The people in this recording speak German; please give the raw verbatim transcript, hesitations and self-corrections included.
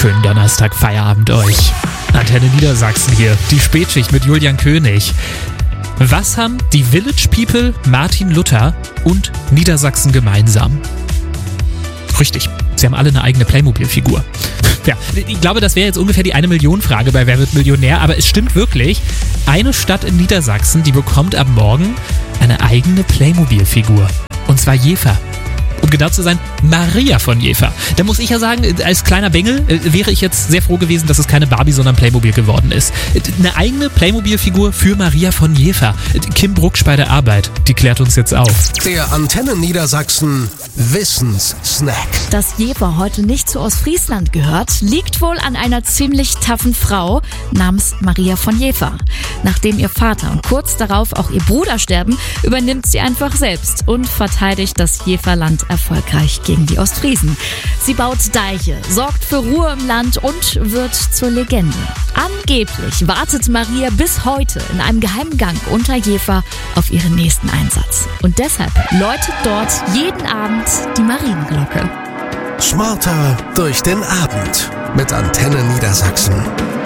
Schönen Donnerstag, Feierabend euch. Antenne Niedersachsen hier, die Spätschicht mit Julian König. Was haben die Village People, Martin Luther und Niedersachsen gemeinsam? Richtig, sie haben alle eine eigene Playmobil-Figur. Ja, ich glaube, das wäre jetzt ungefähr die eine-Million-Frage bei Wer wird Millionär, aber es stimmt wirklich. Eine Stadt in Niedersachsen, die bekommt ab morgen eine eigene Playmobil-Figur. Und zwar Jever. Um genau zu sein, Maria von Jever. Da muss ich ja sagen, als kleiner Bengel äh, wäre ich jetzt sehr froh gewesen, dass es keine Barbie, sondern Playmobil geworden ist. Eine eigene Playmobil-Figur für Maria von Jever. Kim Brucksch bei der Arbeit, die klärt uns jetzt auf. Der Antenne Niedersachsen Wissenssnack. Dass Jever heute nicht zu Ostfriesland gehört, liegt wohl an einer ziemlich taffen Frau namens Maria von Jever. Nachdem ihr Vater und kurz darauf auch ihr Bruder sterben, übernimmt sie einfach selbst und verteidigt das Jeverland erfolgreich gegen die Ostfriesen. Sie baut Deiche, sorgt für Ruhe im Land und wird zur Legende. Angeblich wartet Maria bis heute in einem geheimen Gang unter Jever auf ihren nächsten Einsatz. Und deshalb läutet dort jeden Abend die Marienglocke. Smarter durch den Abend mit Antenne Niedersachsen.